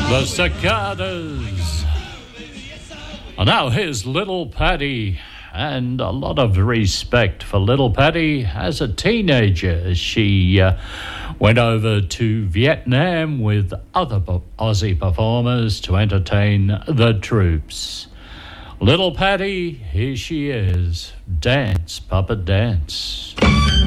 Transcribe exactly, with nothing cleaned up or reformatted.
The Cicadas. And now here's Little Patty, and a lot of respect for Little Patty as a teenager. She uh, went over to Vietnam with other Aussie performers to entertain the troops. Little Patty, here she is. Dance, puppet, dance.